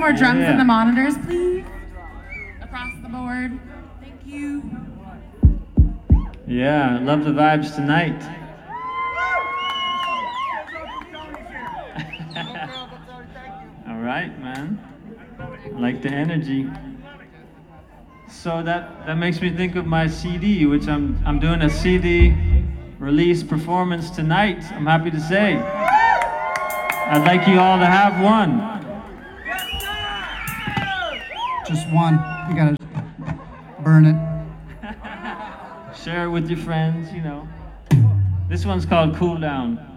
more drums Yeah. in the monitors, please? Across the board. Thank you. Yeah, love the vibes tonight. All right, man. I like the energy. So that makes me think of my CD, which I'm doing a CD release performance tonight. I'm happy to say. I'd like you all to have one. Just one. You gotta burn it. Share it with your friends, you know. This one's called Cool Down.